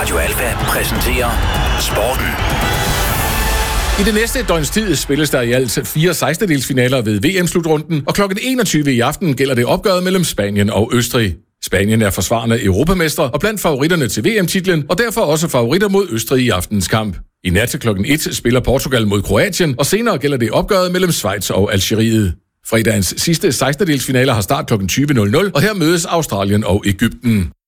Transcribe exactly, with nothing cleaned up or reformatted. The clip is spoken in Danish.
Radio Alfa præsenterer Sporten. I det næste døgns tid spilles der i alt fire sekstendedelsfinaler ved V M-slutrunden, og klokken enogtyve i aften gælder det opgøret mellem Spanien og Østrig. Spanien er forsvarende europamester og blandt favoritterne til V M-titlen, og derfor også favoritter mod Østrig i aftens kamp. I nat til klokken et spiller Portugal mod Kroatien, og senere gælder det opgøret mellem Schweiz og Algeriet. Fredagens sidste sekstendedelsfinaler har start klokken tyve nul nul, og her mødes Australien og Egypten.